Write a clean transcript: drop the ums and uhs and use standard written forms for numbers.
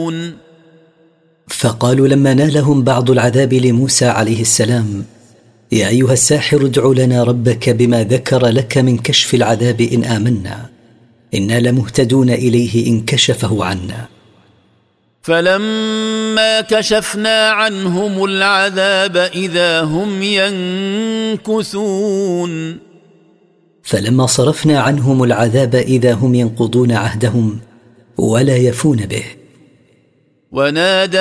فقالوا لما نالهم بعض العذاب لموسى عليه السلام: يا أيها الساحر ادع لنا ربك بما ذكر لك من كشف العذاب إن آمنا إنا لمهتدون إليه إن كشفه عنا. فلما كشفنا عنهم العذاب إذا هم ينكثون. فلما صرفنا عنهم العذاب إذا هم ينقضون عهدهم ولا يفون به. ونادى